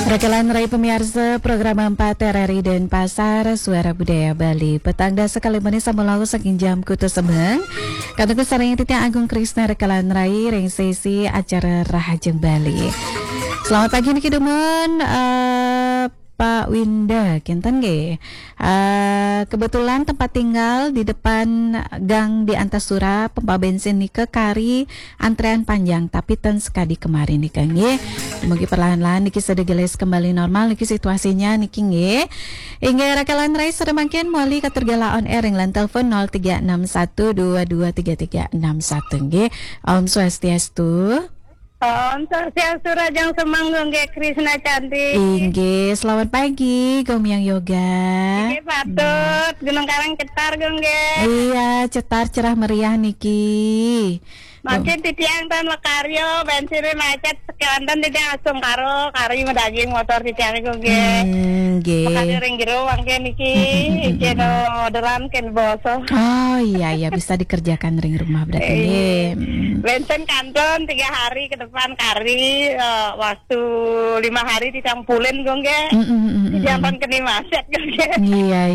Rekelan Rai pemirsa program 4 RRI dan Pasar Suara Budaya Bali. Petangda sekali menis samulaku saking jam kutu sembeng. Kataku sarang Titia Agung Krisna Rekelan Rai ring sesi acara Rahajeng Bali. Selamat pagi niki demen Pak Winda kinten ge. Kebetulan tempat tinggal di depan gang di Antasura pompa bensin nike kari antrean panjang tapi ten sekadi kemarin nih Kang nggih. Mugi perlahan-lahan niki sedegeles kembali normal niki situasinya niki nggih. Hingga Rekelan Rai sedemangkin muali katurgala on air ring telepon 0361223361 nggih. Om Swastiastu. Om Swastiastu Rajang Semanggung ge Krisna cantik. Inggih, selamat pagi Gomyang Yoga. Niki patut Gunung Karang cetar gong ge. Iya, cetar cerah meriah niki. Makin titiang tan makaryo bensin macet sekian titiang asung karo kari daging motor titiang gong ge. Nggih. Makaryo ring jero wangke niki keno orderan ken boso. Oh iya bisa dikerjakan ring rumah berarti nggih. Bensin kanton 3 hari ke depan kari waktu 5 hari titiang pulen gong ge. Jangan kena macet gong ge. Iya.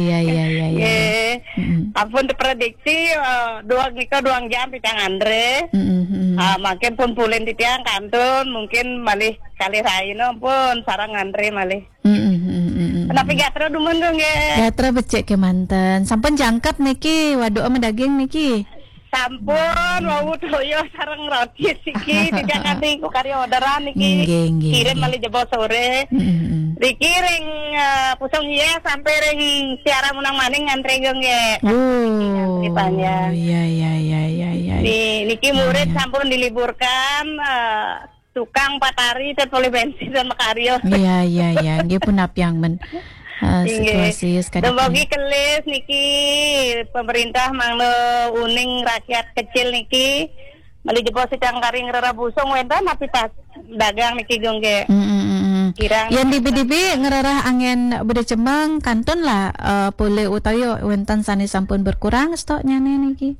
Ampun diprediksi 2 jam titiang Andre. Makin pun pulen titiang kantun mungkin malih kali raino pun sarang Andre malih. Tapi gatra dumun dong ya. Gatra becek ke manten. Sampun jangkep niki waduk sama daging niki. Sampun mau toyo sarang roti siki tidak nganti ku kari orderan niki. Kirim malih jebol sore. Dikiring pusung ya sampai ring siara munang maning ngantri gong ya. Iya. Niki murid sampun diliburkan tukang 4 hari dan poli bensin dan makaryo. Iya. Nggih pun apiang men. Situasi sekali. Dembogi kelis niki pemerintah manglo uning rakyat kecil niki mali jebol sedang karing rera busung wentan tapi tas dagang niki gong ge. Kirang yang dibi-dibi ngerarah angin beda cemang kanton lah pole utayo wentan sani sampun berkurang stoknya niki.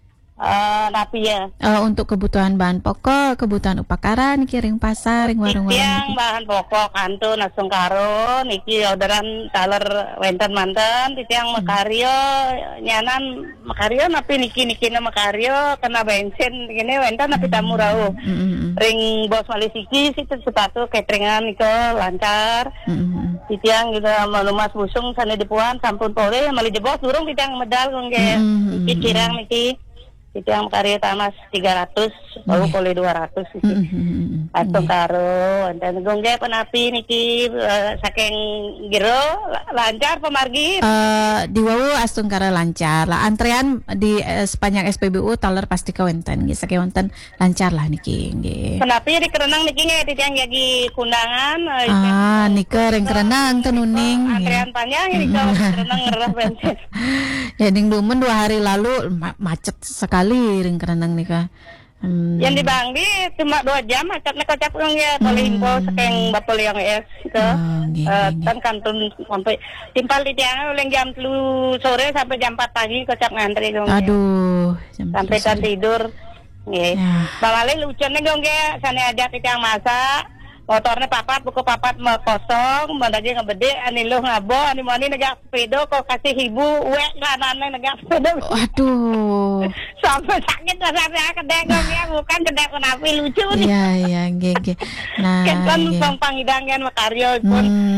Tapi ya untuk kebutuhan bahan pokok, kebutuhan upakara niki ring pasar, ring warung-warung yang bahan pokok kanto nasung karo niki orderan taler wenten manten titiang makaryo nyanan makaryo napi niki na makaryo kena bensin gini wenten napi tamu rau ring bos malisiki situ sepatu cateringan niko lancar titiang juga malumas busung sana dipuan sampun pole mali jebos durung titiang medal ngge niki kirang niki itu yang karya tamas 300, baru boleh 200 sih. Atau karo, dan gongge penapi niki saking giro lancar pemargi. Di wawu astung kara lancar lah antrean di sepanjang SPBU taler pasti kawenten, saking wenten lancar lah niki. Penapi di kerenang niki nge titiang jagi kundangan. Niki ring kerenang tenuning. Antrean panjang ini kalau kerenang ngerah bensin. Ya ding dumen 2 hari lalu macet sekali ring kerenang nika. Yang di Bangdi cuma 2 jam macetnya kocap ya boleh info saking bapol yang es ke kantun sampai timpal di tiang oleh jam 3 sore sampai jam 4 pagi kocap ngantri dong. Aduh, sampai kan tidur. Nggih. Bawale lucunya dong ya sana ada tiang masak motornya papat buku papat kosong mandagi ngebede aniluh ngabo animani negak sepeda kok kasih ibu wek kanane negak sepeda. Waduh. Sampai sakit rasanya kedek ya bukan kedek kenapi lucu nih. Iya nggih. Nah, kan pangidang kan makaryo pun